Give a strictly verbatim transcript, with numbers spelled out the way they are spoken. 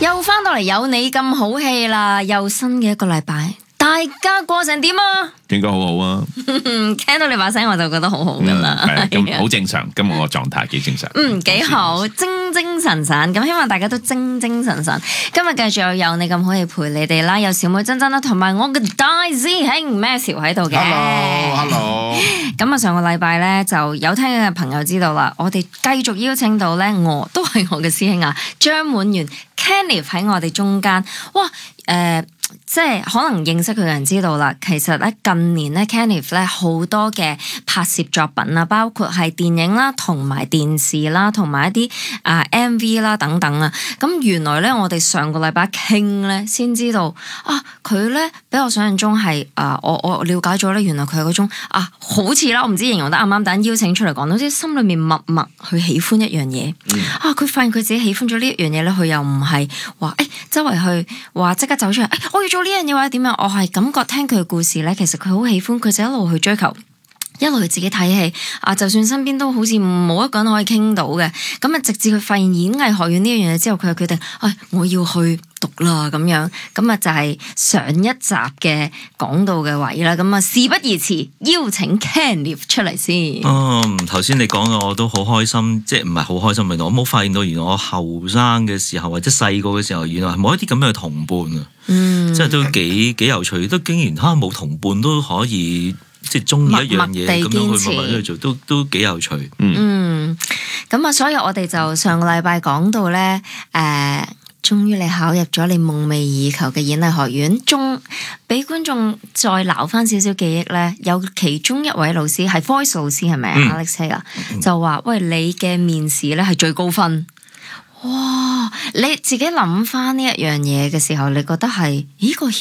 又翻到嚟有你咁好氣啦，又新嘅一個禮拜，大家過成點啊？ 應該好好啊！ 聽到你把聲我就覺得好好噶啦， 係咁好正常，今日我狀態幾正常， 嗯，幾好，精精神神，咁希望大家都精精神神。今日繼續有你咁好氣陪你哋啦，有小妹珍珍啦，同埋我嘅大師兄 Matthew 喺度嘅。 Hello，Hello。 咁啊，上個禮拜咧就有聽嘅朋友知道啦，我哋繼續邀請到咧，我都係我嘅師兄啊，張滿源 Kenneth 喺我哋中間，哇，誒、呃。即係可能認識佢嘅人知道啦，其實咧近年咧 Kenneth 咧好多嘅拍攝作品啊，包括係電影啦、同埋電視啦、同埋一啲啊 M V 啦等等啊。咁原來咧我哋上個禮拜傾咧先知道啊，佢咧比我想象中係啊，我我了解咗咧，原來佢係嗰種啊，好似啦，我唔知形容得啱唔啱，但邀請出嚟講，好似心裏面默默去喜歡一樣嘢、嗯、啊。佢發現佢自己喜歡咗呢一樣嘢咧，佢又唔係話誒周圍去話即刻走出嚟，誒、哎、我要做呢樣嘢或者點樣，我係感覺聽佢嘅故事咧，其實佢好喜歡，佢就一路去追求，一路去自己睇戲啊，就算身邊都好似冇一個人可以傾到嘅，咁啊直至佢發現演藝學院呢樣嘢之後，佢就決定，哎，我要去讀啦咁樣，咁啊就係上一集嘅講到嘅位啦，咁啊事不宜遲，邀請 Kenneth 出嚟先。 嗯，頭先你講嘅我都好開心，即係唔係好開心，原來我冇發現到，原來我後生嘅時候或者細個嘅時候，原來係冇一啲咁樣嘅同伴啊，嗯，即係都幾幾有趣，都竟然嚇冇同伴都可以即係中意一樣嘢咁樣去默默去做，都都幾有趣。 嗯，咁啊，所以我哋就上個禮拜講到咧，誒、呃。終於你考入咗你夢寐以求嘅演藝學院，仲俾觀眾再撈翻少少記憶咧。有其中一位老師係 Voice 老師係咪、嗯、Alex 啊？就話喂，你嘅面試咧係最高分。哇！你自己諗翻呢一樣嘢嘅時候，你覺得係？咦，個協